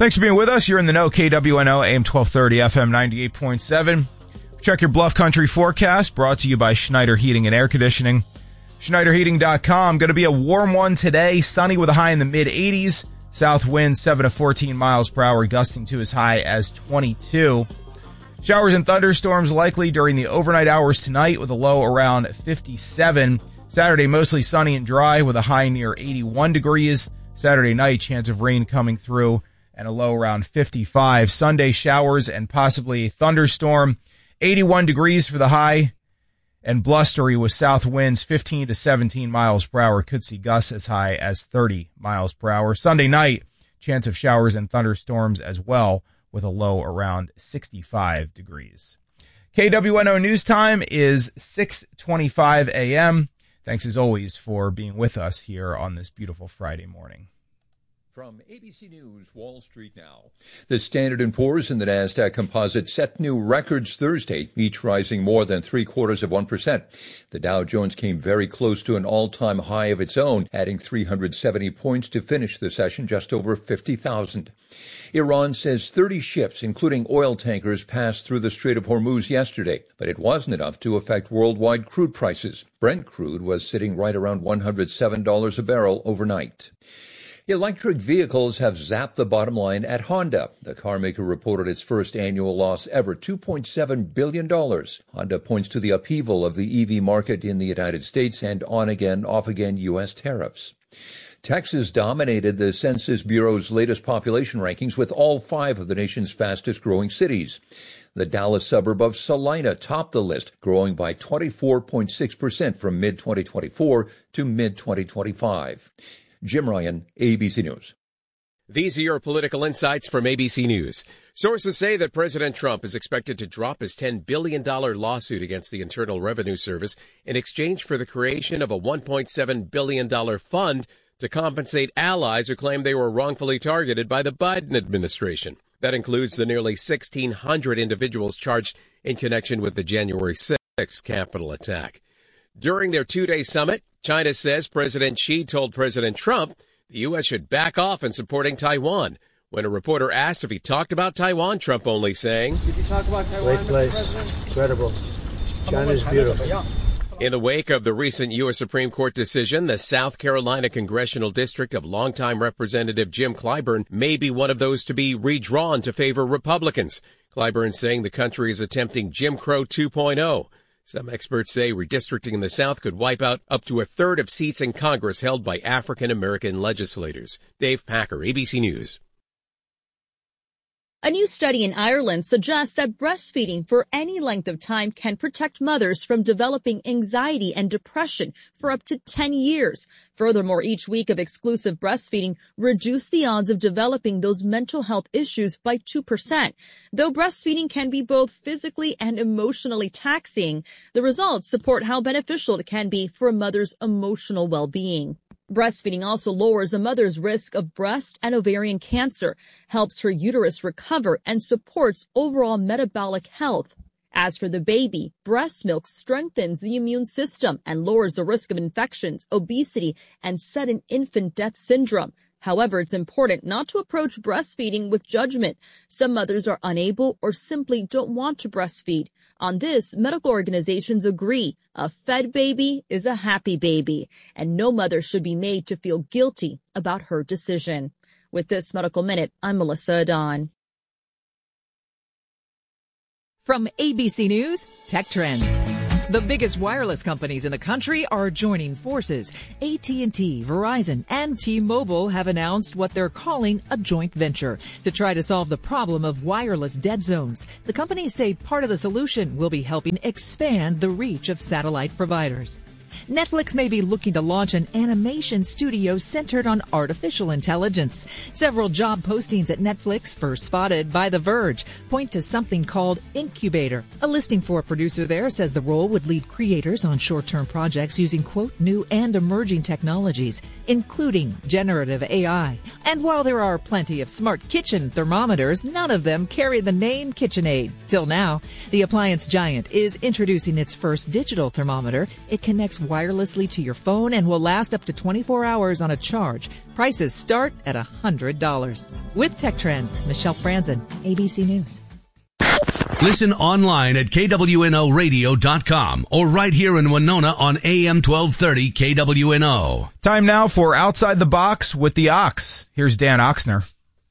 Thanks for being with us. You're in the know. KWNO, AM 1230, FM 98.7. Check your Bluff Country forecast, brought to you by Schneider Heating and Air Conditioning. SchneiderHeating.com. Going to be a warm one today. Sunny with a high in the mid-80s. South wind 7 to 14 miles per hour, gusting to as high as 22. Showers and thunderstorms likely during the overnight hours tonight with a low around 57. Saturday, mostly sunny and dry with a high near 81 degrees. Saturday night, chance of rain coming through and a low around 55. Sunday, showers and possibly a thunderstorm. 81 degrees for the high and blustery with south winds 15 to 17 miles per hour. Could see gusts as high as 30 miles per hour. Sunday night, chance of showers and thunderstorms as well with a low around 65 degrees. KWNO News Time is 6:25 a.m. Thanks as always for being with us here on this beautiful Friday morning. From ABC News, Wall Street now. The Standard & Poor's and the NASDAQ Composite set new records Thursday, each rising more than 0.75%. The Dow Jones came very close to an all-time high of its own, adding 370 points to finish the session just over 50,000. Iran says 30 ships, including oil tankers, passed through the Strait of Hormuz yesterday, but it wasn't enough to affect worldwide crude prices. Brent crude was sitting right around $107 a barrel overnight. Electric vehicles have zapped the bottom line at Honda. The carmaker reported its first annual loss ever, $2.7 billion. Honda points to the upheaval of the EV market in the United States and on-again, off-again U.S. tariffs. Texas dominated the Census Bureau's latest population rankings with all 5 of the nation's fastest-growing cities. The Dallas suburb of Salina topped the list, growing by 24.6% from mid-2024 to mid-2025. Jim Ryan, ABC News. These are your political insights from ABC News. Sources say that President Trump is expected to drop his $10 billion lawsuit against the Internal Revenue Service in exchange for the creation of a $1.7 billion fund to compensate allies who claim they were wrongfully targeted by the Biden administration. That includes the nearly 1,600 individuals charged in connection with the January 6th Capitol attack. During their 2-day summit, China says President Xi told President Trump the U.S. should back off in supporting Taiwan. When a reporter asked if he talked about Taiwan, Trump only saying, "Did you talk about Taiwan?" Great place. Incredible. China's beautiful. In the wake of the recent U.S. Supreme Court decision, the South Carolina congressional district of longtime Representative Jim Clyburn may be one of those to be redrawn to favor Republicans. Clyburn saying the country is attempting Jim Crow 2.0. Some experts say redistricting in the South could wipe out up to a third of seats in Congress held by African-American legislators. Dave Packer, ABC News. A new study in Ireland suggests that breastfeeding for any length of time can protect mothers from developing anxiety and depression for up to 10 years. Furthermore, each week of exclusive breastfeeding reduced the odds of developing those mental health issues by 2%. Though breastfeeding can be both physically and emotionally taxing, the results support how beneficial it can be for a mother's emotional well-being. Breastfeeding also lowers a mother's risk of breast and ovarian cancer, helps her uterus recover, and supports overall metabolic health. As for the baby, breast milk strengthens the immune system and lowers the risk of infections, obesity, and sudden infant death syndrome. However, it's important not to approach breastfeeding with judgment. Some mothers are unable or simply don't want to breastfeed. On this, medical organizations agree. A fed baby is a happy baby, and no mother should be made to feel guilty about her decision. With this Medical Minute, I'm Melissa Adon. From ABC News, Tech Trends. The biggest wireless companies in the country are joining forces. AT&T, Verizon, and T-Mobile have announced what they're calling a joint venture to try to solve the problem of wireless dead zones. The companies say part of the solution will be helping expand the reach of satellite providers. Netflix may be looking to launch an animation studio centered on artificial intelligence. Several job postings at Netflix, first spotted by The Verge, point to something called Incubator. A listing for a producer there says the role would lead creators on short-term projects using, quote, new and emerging technologies, including generative AI. And while there are plenty of smart kitchen thermometers, none of them carry the name KitchenAid. Till now, the appliance giant is introducing its first digital thermometer. It connects connects wirelessly to your phone and will last up to 24 hours on a charge. Prices start at $100. With Tech Trends, Michelle Franzen, ABC News. Listen online at KWNOradio.com or right here in Winona on AM 1230 KWNO. Time now for Outside the Box with the Ox. Here's Dan Oxner.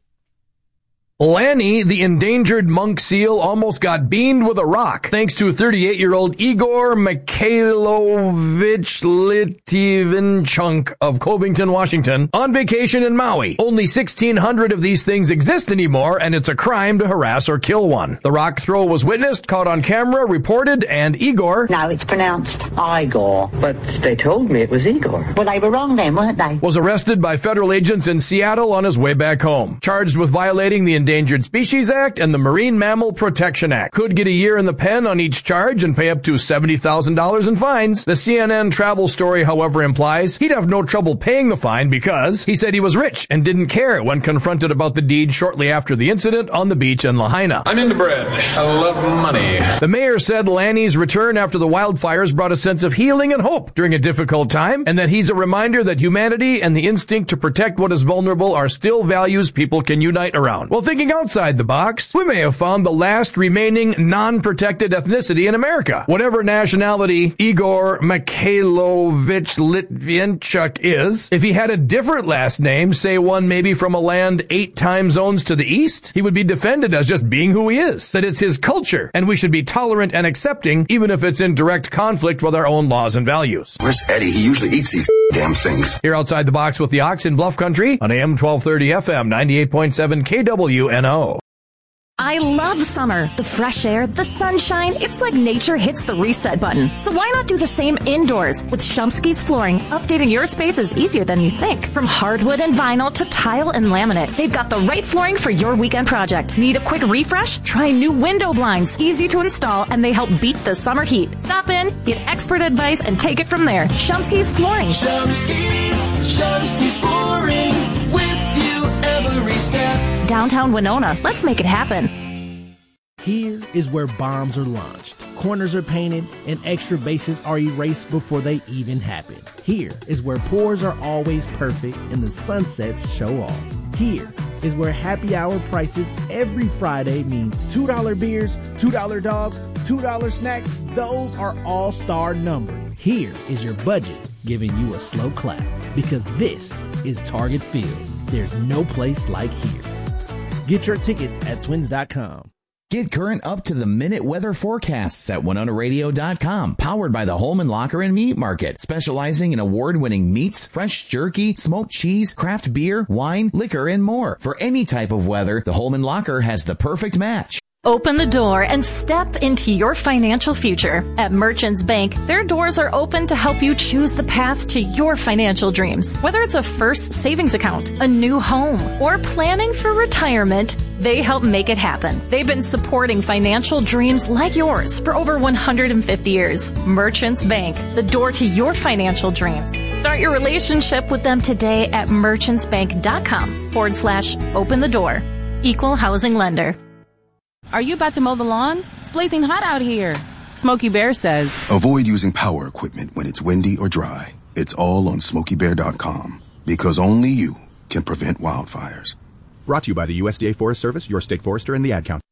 Lanny, the endangered monk seal, almost got beamed with a rock thanks to 38-year-old Igor Mikhailovich Litvinchuk of Covington, Washington, on vacation in Maui. Only 1,600 of these things exist anymore, and it's a crime to harass or kill one. The rock throw was witnessed, caught on camera, reported, and Igor... Now it's pronounced Igor. But they told me it was Igor. Well, they were wrong then, weren't they? ...was arrested by federal agents in Seattle on his way back home. Charged with violating the Endangered Species Act and the Marine Mammal Protection Act. Could get a year in the pen on each charge and pay up to $70,000 in fines. The CNN travel story, however, implies he'd have no trouble paying the fine because he said he was rich and didn't care when confronted about the deed shortly after the incident on the beach in Lahaina. I'm into bread. I love money. The mayor said Lanny's return after the wildfires brought a sense of healing and hope during a difficult time, and that he's a reminder that humanity and the instinct to protect what is vulnerable are still values people can unite around. Well, thinking outside the box, we may have found the last remaining non-protected ethnicity in America. Whatever nationality Igor Mikhailovich Litvinchuk is, if he had a different last name, say one maybe from a land 8 time zones to the east, he would be defended as just being who he is. That it's his culture, and we should be tolerant and accepting, even if it's in direct conflict with our own laws and values. Where's Eddie? He usually eats these damn things. Here outside the box with the Ox in Bluff Country on AM 1230 FM 98.7 KWNO. I love summer. The fresh air, the sunshine. It's like nature hits the reset button. So why not do the same indoors? With Shumsky's Flooring, updating your space is easier than you think. From hardwood and vinyl to tile and laminate, they've got the right flooring for your weekend project. Need a quick refresh? Try new window blinds. Easy to install, and they help beat the summer heat. Stop in, get expert advice, and take it from there. Shumsky's Flooring. Shumsky's Flooring. With you every step. Downtown Winona. Let's make it happen. Here is where bombs are launched, corners are painted, and extra bases are erased before they even happen. Here is where pours are always perfect and the sunsets show off. Here is where happy hour prices every Friday mean $2 beers, $2 dogs, $2 snacks. Those are all star numbered. Here is your budget giving you a slow clap, because this is Target Field. There's no place like here. Get your tickets at twins.com. Get current up-to-the-minute weather forecasts at WinonaRadio.com. Powered by the Holman Locker and Meat Market, specializing in award-winning meats, fresh jerky, smoked cheese, craft beer, wine, liquor, and more. For any type of weather, the Holman Locker has the perfect match. Open the door and step into your financial future. At Merchants Bank, their doors are open to help you choose the path to your financial dreams. Whether it's a first savings account, a new home, or planning for retirement, they help make it happen. They've been supporting financial dreams like yours for over 150 years. Merchants Bank, the door to your financial dreams. Start your relationship with them today at merchantsbank.com/open the door. Equal housing lender. Are you about to mow the lawn? It's blazing hot out here. Smokey Bear says, avoid using power equipment when it's windy or dry. It's all on SmokeyBear.com, because only you can prevent wildfires. Brought to you by the USDA Forest Service, your state forester, and the Ad Council.